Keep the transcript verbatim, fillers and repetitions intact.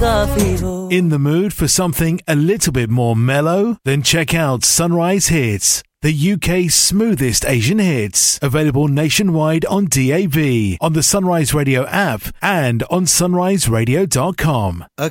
काफी हो. In the mood for something a little bit more mellow? Then check out Sunrise Hits, the U K's smoothest Asian hits. Available nationwide on D A B, on the Sunrise Radio app and on sunrise radio dot com. A